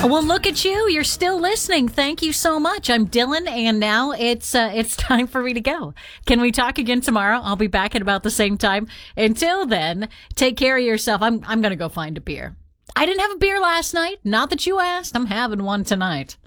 Well, look at you. You're still listening. Thank you so much. I'm Dylan, and now it's time for me to go. Can we talk again tomorrow? I'll be back at about the same time. Until then, take care of yourself. I'm going to go find a beer. I didn't have a beer last night. Not that you asked. I'm having one tonight.